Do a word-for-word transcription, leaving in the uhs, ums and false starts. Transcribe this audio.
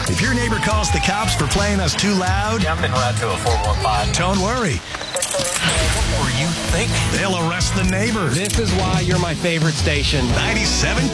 If your neighbor calls the cops for playing us too loud, Yeah, I'm en route to a four one five. don't worry. What were you thinking? They'll arrest the neighbors. This is why you're my favorite station. ninety-seven